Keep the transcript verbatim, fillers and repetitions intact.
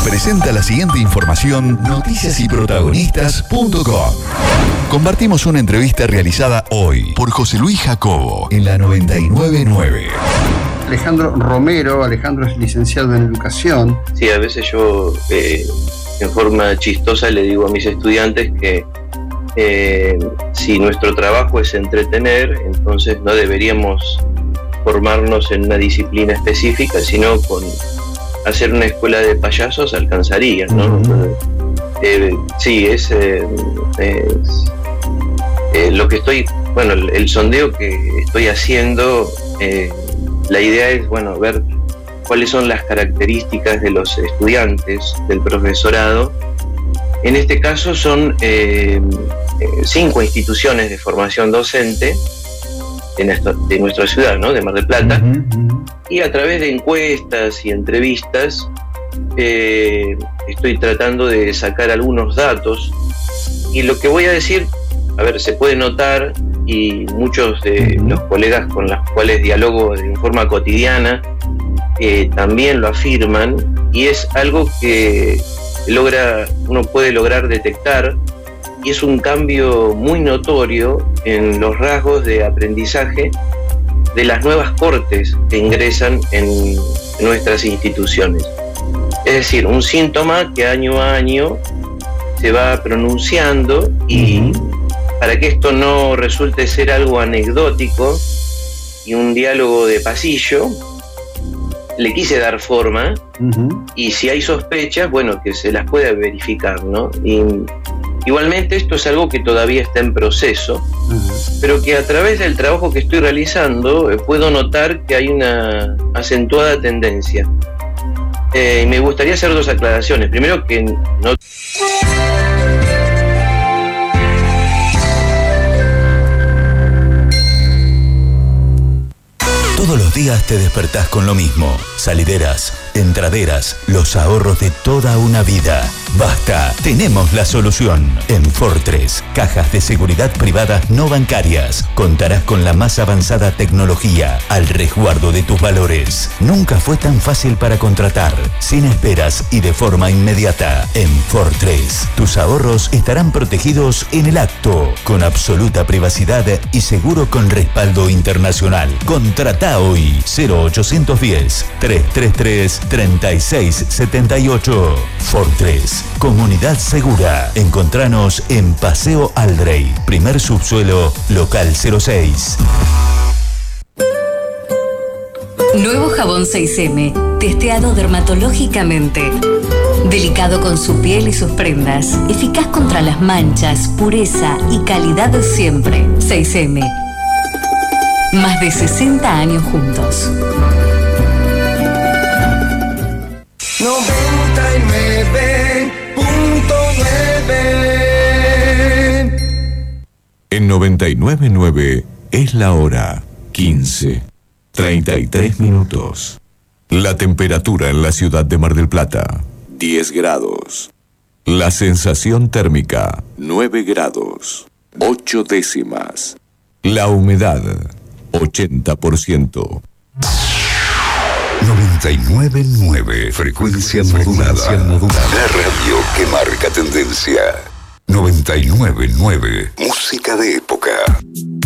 presenta la siguiente información noticias y protagonistas punto com. Compartimos una entrevista realizada hoy por José Luis Jacobo en la noventa y nueve punto nueve. Alejandro Romero, Alejandro es licenciado en Educación. Sí, a veces yo eh, en forma chistosa le digo a mis estudiantes que eh, si nuestro trabajo es entretener, entonces no deberíamos formarnos en una disciplina específica, sino con hacer una escuela de payasos alcanzaría, ¿no? Uh-huh. Eh, sí, es, eh, es eh, lo que estoy, bueno, el, el sondeo que estoy haciendo, eh, la idea es, bueno, ver cuáles son las características de los estudiantes, del profesorado. En este caso son eh, cinco instituciones de formación docente de nuestra, de nuestra ciudad, ¿no? De Mar del Plata, uh-huh. Y a través de encuestas y entrevistas eh, estoy tratando de sacar algunos datos, y lo que voy a decir, a ver, se puede notar, y muchos de uh-huh. los colegas con los cuales dialogo en forma cotidiana eh, también lo afirman, y es algo que logra, uno puede lograr detectar, y es un cambio muy notorio en los rasgos de aprendizaje de las nuevas cortes que ingresan en nuestras instituciones. Es decir, un síntoma que año a año se va pronunciando, y uh-huh. para que esto no resulte ser algo anecdótico y un diálogo de pasillo, le quise dar forma, uh-huh. y si hay sospechas, bueno, que se las pueda verificar, ¿no? Y igualmente esto es algo que todavía está en proceso, uh-huh. pero que a través del trabajo que estoy realizando eh, puedo notar que hay una acentuada tendencia. Eh, y me gustaría hacer dos aclaraciones. Primero, que no... Todos los días te despertás con lo mismo. Salideras, entraderas, los ahorros de toda una vida. Basta, tenemos la solución. En Fortress, cajas de seguridad privadas no bancarias. Contarás con la más avanzada tecnología al resguardo de tus valores. Nunca fue tan fácil para contratar, sin esperas y de forma inmediata. En Fortress, tus ahorros estarán protegidos en el acto, con absoluta privacidad y seguro con respaldo internacional. Contrata hoy cero ochocientos diez, trescientos treinta y tres, treinta y seis setenta y ocho. Fortress, comunidad segura. Encontranos en Paseo Aldrey, primer subsuelo, local cero seis. Nuevo jabón seis eme, testeado dermatológicamente. Delicado con su piel y sus prendas. Eficaz contra las manchas, pureza y calidad de siempre. seis eme. Más de sesenta años juntos. noventa y nueve punto nueve. En noventa y nueve punto nueve es la hora quince, treinta y tres minutos. La temperatura en la ciudad de Mar del Plata, diez grados. La sensación térmica, nueve grados, ocho décimas. La humedad, ochenta por ciento. noventa y nueve punto nueve, frecuencia modulada. La radio que marca tendencia. noventa y nueve punto nueve, música de época.